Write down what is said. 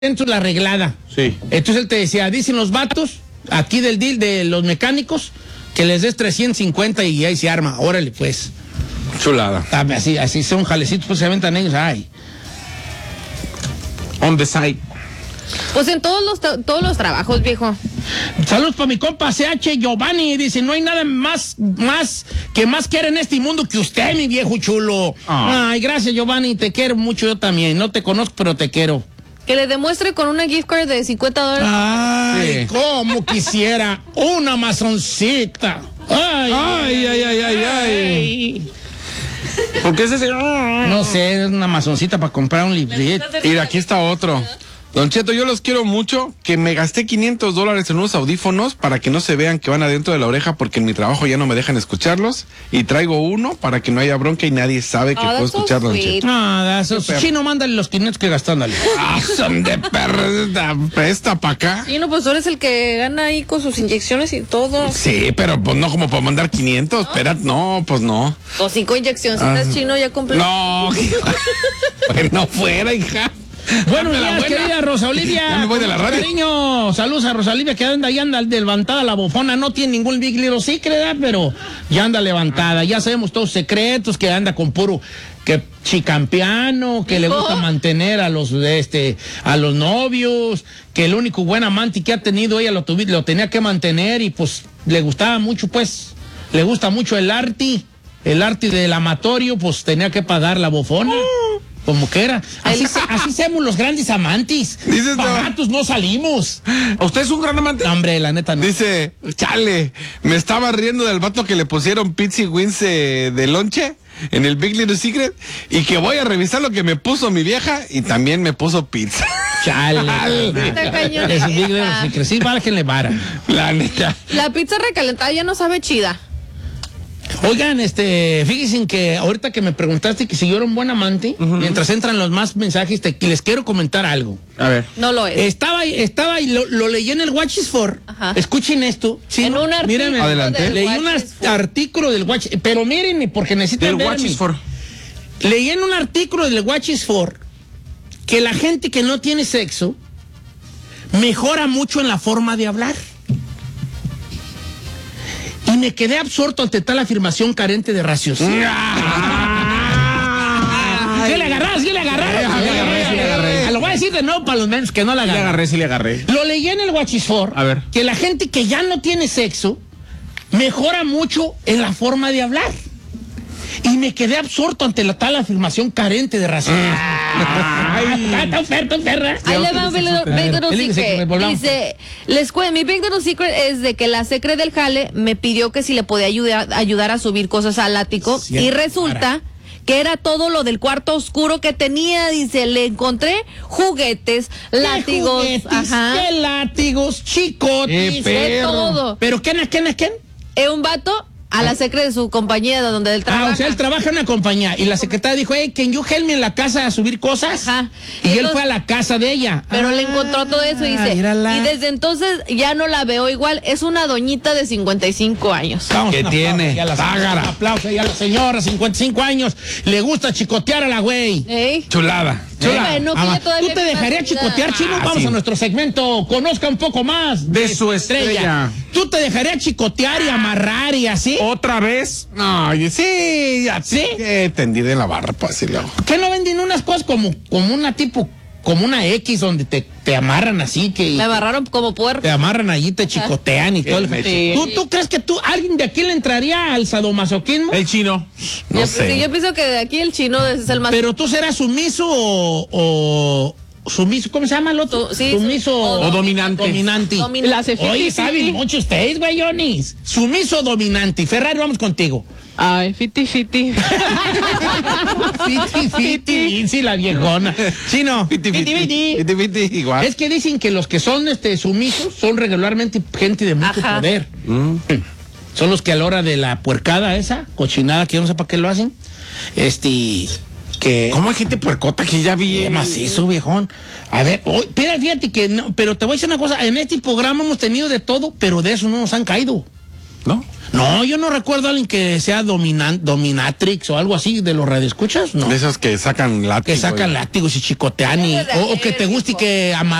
dentro de la arreglada. Sí. Entonces él te decía, dicen los vatos, aquí del deal de los mecánicos, que les des 350 y ahí se arma. Órale, pues. Chulada. Así son jalecitos, pues se aventan ellos. Ay. On the side. Pues en todos los trabajos, viejo. Saludos para mi compa CH Giovanni. Dice, no hay nada más quiere en este mundo que usted, mi viejo chulo. Ay, gracias, Giovanni. Te quiero mucho yo también. No te conozco, pero te quiero. Que le demuestre con una gift card de $50. Ay, Sí. cómo quisiera una mazoncita. Ay, Ay. ¿Por qué es ese? No sé, es una mazoncita para comprar un librito. Y aquí está otro. Don Cheto, yo los quiero mucho, que me gasté $500 en unos audífonos para que no se vean que van adentro de la oreja porque en mi trabajo ya no me dejan escucharlos y traigo uno para que no haya bronca y nadie sabe que puedo escuchar, Don Cheto. Nada, eso chino, mándale los 500 que gastó, ándale. Son de perra, presta para acá. Sí, no, pues tú eres el que gana ahí con sus inyecciones y todo. Sí, pero pues no como para mandar 500, espera, no, pues no. O 5 inyeccioncitas, chino, ya compré. No, pues no fuera, hija. Buenos Dame la días, buena. querida Rosa Olivia. Ya me voy de la radio. Cariño, saludos a Rosa Olivia, que anda levantada la bofona. No tiene ningún Big Little Secret, ¿verdad? Pero ya anda levantada. Ya sabemos todos secretos, que anda con puro que chicampiano, que le gusta mantener a los novios, que el único buen amante que ha tenido ella lo tenía que mantener y pues le gustaba mucho, pues, le gusta mucho el arte del amatorio, pues tenía que pagar la bofona. Como que era. Así somos los grandes amantes. Dices, Baratos no salimos. ¿Usted es un gran amante? No, hombre, la neta no. Dice, chale, me estaba riendo del vato que le pusieron pizza y wings de lonche en el Big Little Secret y que voy a revisar lo que me puso mi vieja y también me puso pizza. Chale. Está cañón. Ese Big Little Secret. Sí, bájenle vara. La neta. La pizza recalentada ya no sabe chida. Oigan, fíjense que ahorita que me preguntaste que si yo era un buen amante, mientras entran los más mensajes, les quiero comentar algo. A ver. No lo es. Estaba y lo leí en el Watch is For. Ajá. Escuchen esto. Sí, En un artículo. Mírenme. Adelante. del Leí Watch un is For. artículo del Watch, pero mírenme, porque necesitan Del Watch verme. is For. Leí en un artículo del Watch is For que la gente que no tiene sexo mejora mucho en la forma de hablar. Y me quedé absorto ante tal afirmación carente de raciocinio. ¿Sí le agarras? ¿Sí le agarras? Lo voy a decir de nuevo para los menos que no la agarran. Sí le agarré. Lo leí en el Watch is For. A ver. Que la gente que ya no tiene sexo mejora mucho en la forma de hablar. Y me quedé absorto ante la tal afirmación carente de raciocinio. Está enferma. Ahí le va un Big Little Secret. Dice, mi Big Little Secret es de que la secre del jale me pidió que si le podía ayudar a subir cosas al ático. Cierto, y resulta que era todo lo del cuarto oscuro que tenía. Dice, le encontré juguetes, látigos. ¿Qué juguetes? Ajá. ¿Qué látigos, chicotis? De todo. ¿Pero quién? Un vato a la secre de su compañía de donde él trabaja. O sea, él trabaja en una compañía y la secretaria dijo, hey, can you help me en la casa a subir cosas? Ajá. Y él Entonces, fue a la casa de ella. Pero le encontró todo eso y dice, mírala. y desde entonces ya no la veo igual. Es una doñita de 55 años. Vamos, ¿Qué un tiene? aplauso, Tágara. un aplauso ahí a la señora, 55 años. Le gusta chicotear a la güey. ¿Eh? Chulada. Bueno, que ella todavía ¿Tú te tiene dejarías más vida. chicotear, Chino? Vamos sí. a nuestro segmento. Conozca un poco más De su estrella. ¿Tú te dejarías chicotear y amarrar y así? ¿Otra vez? No, sí, ya ¿Sí? tendida en la barra, pues así luego. ¿Qué no venden unas cosas como una X donde te amarran así que... Me agarraron como puerco. Te amarran allí, te chicotean y todo el... Sí. ¿Tú crees que alguien de aquí le entraría al sadomasoquismo? El chino. No sé. Sí, yo pienso que de aquí el chino es el más... Pero tú serás sumiso o sumiso, ¿cómo se llama el otro? Sí, sumiso o dominante. Dominante. Oye, ¿saben mucho ustedes, güeyonis? Sumiso o dominante. Ferrari, vamos contigo. Ay, fiti. Fiti, sí, la viejona. Sí, no. Fiti, igual. Es que dicen que los que son sumisos son regularmente gente de mucho Ajá. poder. Son los que a la hora de la puercada esa, cochinada, que yo no sé para qué lo hacen, que... ¿Cómo hay gente puercota que ya vi? Qué macizo, viejón. A ver, fíjate que no, pero te voy a decir una cosa, en este programa hemos tenido de todo, pero de eso no nos han caído. ¿No? No, yo no recuerdo a alguien que sea dominatrix o algo así de los radioescuchas, no. De esos que sacan látigos. Que sacan látigos y chicotean o que te guste y que